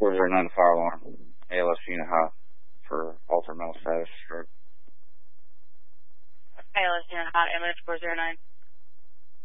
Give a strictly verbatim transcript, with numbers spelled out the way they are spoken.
four zero nine fire alarm. A L S unit high for altered mental status stroke. A L S unit high, M S four zero nine.